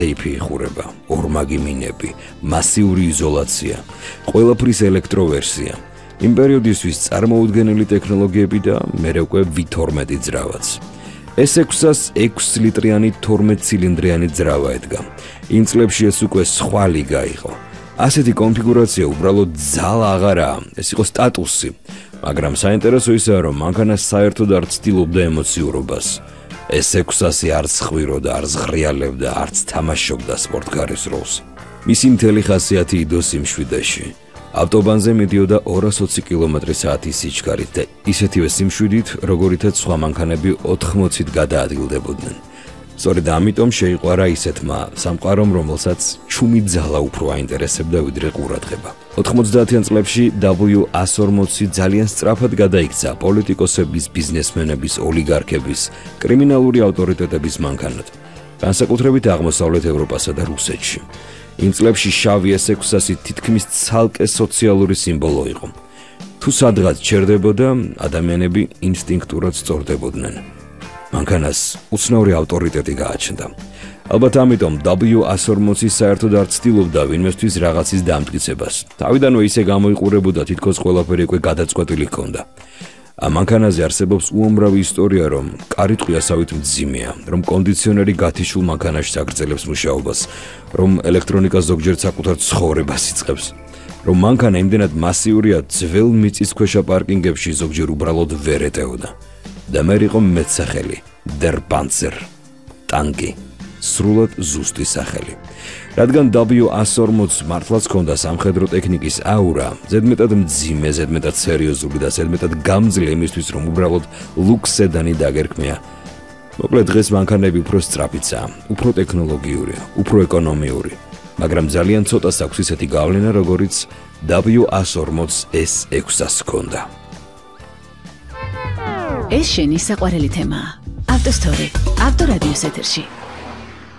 ეიფი იხურება, ორმაგი მინები, მასიური იზოლაცია, ყველაფრის ელექტროვერსია. იმ პერიოდისთვის წარმოუდგენელი ტექნოლოგიები და მერე უკვე V12 ძრავაც. S6-ს 6 ლიტრიანი 12 ცილინდრიანი ძრავა ედგა. იმ წლებში ეს უკვე სხვა ლიგა იყო. ასეთი კონფიგურაცია უბრალოდ ძალა აღარაა, ეს იყო სტატუსი, მაგრამ საინტერესო ისაა, რომ მანქანას საერთოდ არ ცდილობდა ემოციურობას. S600 არც ხვიროდა, არც ღრიალებდა, არც თამაშობდა სპორტკარის როლს. მისი მთელი ხასიათი იდო სიმშვიდეში. ავტობანზე მიდიოდა 220 კმ/სთ სიჩქარით და ისეთივე სიმშვიდით, როგორითაც სხვა მანქანები 80-ით გადაადგილდებოდნენ. სწორედ ამიტომ შეიყვარა ისეთმა სამყარომ, რომელსაც ჩუმი ძალა უფრო აინტერესებდა ვიდრე ყურადღება. 90-იან წლებში W140 ძალიან სწრაფად გადაიქცა პოლიტიკოსების, ბიზნესმენების, ოლიგარქების, კრიმინალური ავტორიტეტების მანქანად, განსაკუთრებით აღმოსავლეთ ევროპასა და რუსეთში. იმ წლებში შავი S600 თითქმის ცალკე სოციალური სიმბოლო იყო. თუ სადღაც ჩერდებოდა, ადამიანები ინსტინქტურად სწორდებოდნენ. მანქანას უცნაური ავტორიტეტი გააჩნდა. ალბათ ამიტომ W140 საერთოდ არ ცდილობდა ვინმესთვის რაღაცის დამტკიცებას. თავიდანვე ისე გამოიყურებოდა, თითქოს ყველაფერი უკვე გადაწყვეტილი ჰქონდა. ამ მანქანაზე არსებობს უამრავი ისტორია, რომ კარიტყვი ასავით მძიმეა, რომ კონდიციონერი გათიშულ მანქანაში აგრძელებს მუშაობას, რომ ელექტრონიკა ზოგჯერ საკუთარ ცხოვრებას იწყებს, რომ მანქანა იმდენად მასიურია, ძველ მიწისქვეშა პარკინგებში ზოგჯერ უბრალოდ ვერ ეტეოდა. და მე იყო მეტსახელი Der Panzer, ტანკი, სრულად ზუსტი სახელი. რადგან W140 მართლაც ჰქონდა სამხედრო ტექნიკის აურა, ზედმეტად მძიმე, ზედმეტად სერიოზული და ზედმეტად გამძლე იმისთვის, რომ უბრალოდ ლუქს სედანი დაგერქმია. მოკლედ დღეს მანქანები უფრო სწრაფიცაა, უფრო ტექნოლოგიურია, უფრო ეკონომიური, მაგრამ ძალიან ცოტას აქვს ისეთი გავლენა, როგორიც W140 S600-ს ჰქონდა. ეს შენი საყვარელი თემაა. ავტოსტორი, ავტორადიოს ეთერში.